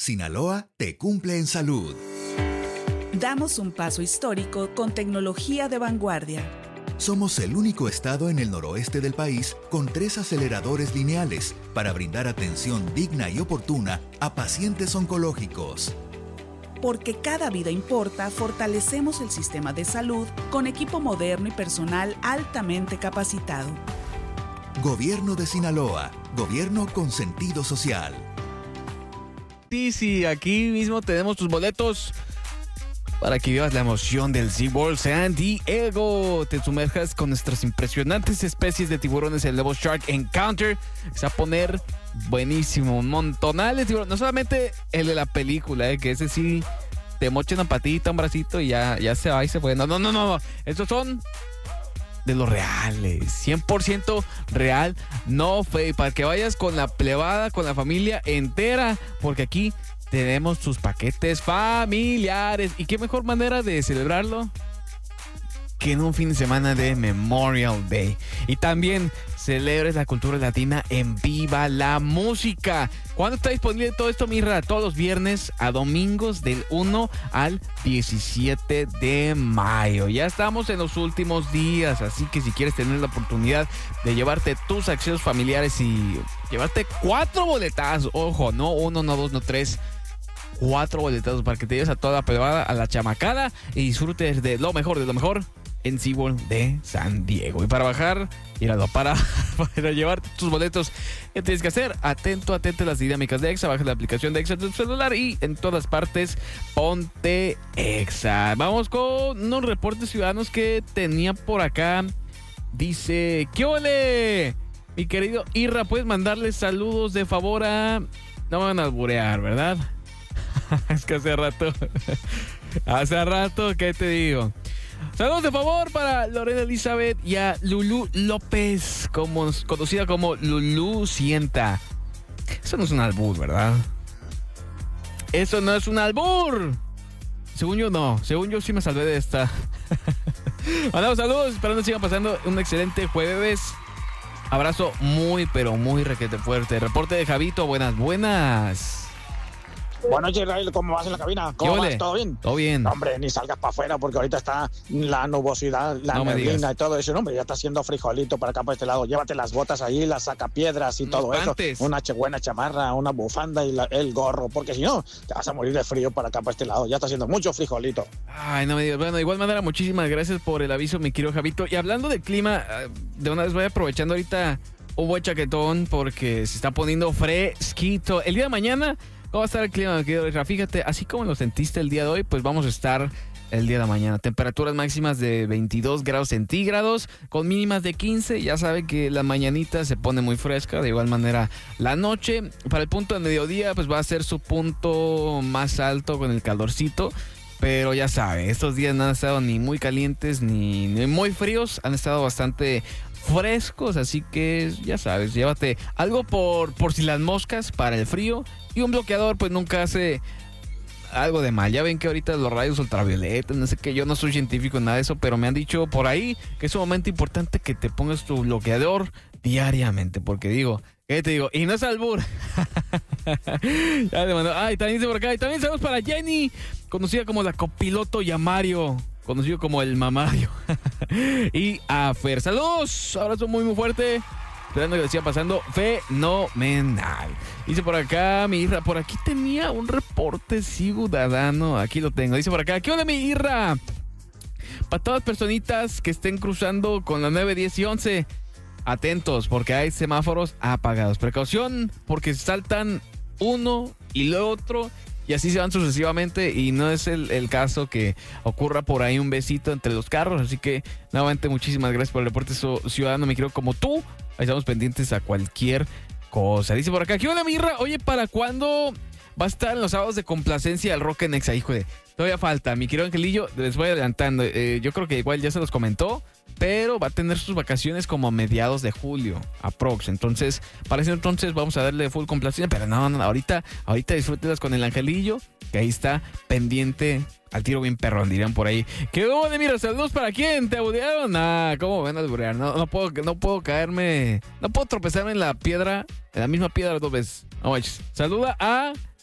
Sinaloa te cumple en salud. Damos un paso histórico con tecnología de vanguardia. Somos el único estado en el noroeste del país con 3 aceleradores lineales para brindar atención digna y oportuna a pacientes oncológicos. Porque cada vida importa, fortalecemos el sistema de salud con equipo moderno y personal altamente capacitado. Gobierno de Sinaloa, gobierno con sentido social. Sí, aquí mismo tenemos tus boletos para que vivas la emoción del SeaWorld San Diego. Te sumerjas con nuestras impresionantes especies de tiburones, el Level Shark Encounter. Se va a poner buenísimo, montonales de tiburones. No solamente el de la película, que ese sí te mocha una patita, un bracito y ya se va y se fue. No. Estos son de los reales, 100% real, no fake, para que vayas con la plebada, con la familia entera, porque aquí tenemos tus paquetes familiares. ¿Y qué mejor manera de celebrarlo que en un fin de semana de Memorial Day? Y también celebres la cultura latina en Viva la Música. ¿Cuándo está disponible todo esto, Mirra? Todos los viernes a domingos del 1 al 17 de mayo. Ya estamos en los últimos días, así que si quieres tener la oportunidad de llevarte tus accesos familiares y llevarte 4 boletazos, ojo, no 1, no 2, no 3, 4 boletazos para que te lleves a toda la pelada, a la chamacada y disfrutes de lo mejor en SeaWorld de San Diego. Y para bajar, para llevar tus boletos, ¿qué tienes que hacer? Atento a las dinámicas de EXA. Baja la aplicación de EXA en tu celular y en todas partes ponte EXA. Vamos con unos reportes ciudadanos que tenía por acá. Dice, ¿qué ole? Mi querido Irra, ¿puedes mandarle saludos de favor a...? No me van a alburear, ¿verdad? Es que hace rato, ¿qué te digo? Saludos de favor para Lorena Elizabeth y a Lulú López, conocida como Lulú Sienta. Eso no es un albur, ¿verdad? Eso no es un albur. Según yo no. Según yo sí me salvé de esta. Mandamos saludos, esperando que sigan pasando un excelente jueves. Abrazo muy, pero muy requete fuerte. Reporte de Javito, buenas. Buenas noches, Israel, ¿cómo vas en la cabina? ¿Cómo vas? ¿Todo bien? Todo bien. No, hombre, ni salgas para afuera porque ahorita está la nubosidad, la neblina y todo eso. No, hombre, ya está haciendo frijolito para acá, para este lado. Llévate las botas ahí, las sacapiedras y todo guantes. Eso. Una buena chamarra, una bufanda y el gorro, porque si no, te vas a morir de frío para acá, para este lado. Ya está haciendo mucho frijolito. Ay, no me digas. Bueno, de igual manera, muchísimas gracias por el aviso, mi querido Javito. Y hablando del clima, de una vez voy aprovechando ahorita un buen chaquetón porque se está poniendo fresquito. El día de mañana... ¿Cómo va a estar el clima, mi querido Isra? Fíjate, así como lo sentiste el día de hoy, pues vamos a estar el día de mañana. Temperaturas máximas de 22 grados centígrados, con mínimas de 15. Ya saben que la mañanita se pone muy fresca. De igual manera, la noche, para el punto de mediodía, pues va a ser su punto más alto con el calorcito. Pero ya saben, estos días no han estado ni muy calientes ni muy fríos. Han estado bastante frescos, así que ya sabes, llévate algo por si las moscas para el frío y un bloqueador pues nunca hace algo de mal. Ya ven que ahorita los rayos ultravioletas, no sé qué, yo no soy científico en nada de eso, pero me han dicho por ahí que es sumamente importante que te pongas tu bloqueador diariamente, porque digo, ¿qué te digo? Y no es albur. Ya te mando. Ay, también dice por acá, y también saludos para Jenny, conocida como la copiloto Yamario, conocido como el mamario. Y a Fer, saludos, abrazo muy fuerte, esperando que le siga pasando fenomenal. Dice por acá mi Irra, por aquí tenía un reporte ciudadano, aquí lo tengo. Dice por acá, ¿qué onda mi Irra? Para todas las personitas que estén cruzando con la 9, 10 y 11, atentos porque hay semáforos apagados. Precaución porque saltan uno y lo otro y así se van sucesivamente, y no es el caso que ocurra por ahí un besito entre los carros. Así que nuevamente muchísimas gracias por el reporte ciudadano, me quiero como tú. Ahí estamos pendientes a cualquier cosa. Dice por acá, ¿qué onda, Mirra? Oye, ¿para cuándo va a estar en los sábados de complacencia el Rock en Exa? Híjole, todavía falta, mi querido Angelillo, les voy adelantando. Yo creo que igual ya se los comentó, pero va a tener sus vacaciones como a mediados de julio, aprox. Entonces, para ese entonces vamos a darle full complacencia, pero no, ahorita disfrútenlas con el Angelillo, que ahí está pendiente al tiro bien perrón, dirían por ahí. ¿Qué hubo de mira? ¿Saludos para quién? ¿Te alburearon? ¿Cómo van a alburear? No puedo caerme, no puedo tropezarme en la misma piedra 2 veces. Saluda a